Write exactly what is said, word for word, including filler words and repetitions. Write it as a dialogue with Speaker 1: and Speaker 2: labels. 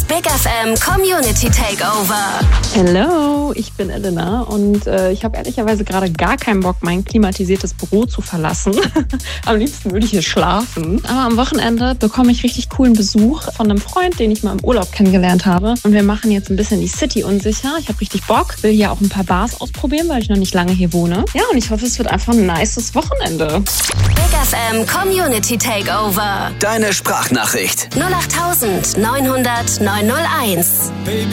Speaker 1: Big F M Community Takeover.
Speaker 2: Hello, ich bin Elena und äh, ich habe ehrlicherweise gerade gar keinen Bock, mein klimatisiertes Büro zu verlassen. Am liebsten würde ich hier schlafen. Aber am Wochenende bekomme ich richtig coolen Besuch von einem Freund, den ich mal im Urlaub kennengelernt habe. Und wir machen jetzt ein bisschen die City unsicher. Ich habe richtig Bock, will hier auch ein paar Bars ausprobieren, weil ich noch nicht lange hier wohne. Ja, und ich hoffe, es wird einfach ein nices Wochenende.
Speaker 1: Big F M Community Takeover.
Speaker 3: Deine Sprachnachricht.
Speaker 1: null acht neunhundert neunhundert neunhunderteins.